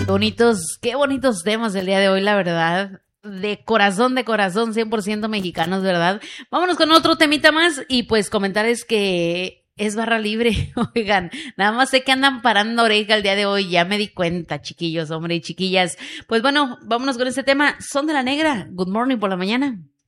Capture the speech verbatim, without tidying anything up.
Bonitos, qué bonitos temas el día de hoy, la verdad. De corazón, de corazón, cien por ciento mexicanos, ¿verdad? Vámonos con otro temita más y pues comentarles que es barra libre. Oigan, nada más sé que andan parando oreja el día de hoy, ya me di cuenta, chiquillos, hombre y chiquillas. Pues bueno, vámonos con este tema. Son de la Negra. Good morning por la mañana.